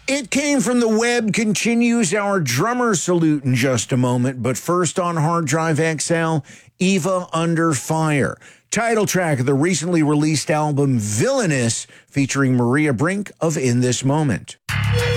It Came from the Web continues our drummer salute in just a moment, but first on Hard Drive XL, Eva Under Fire. Title track of the recently released album Villainous, featuring Maria Brink of In This Moment.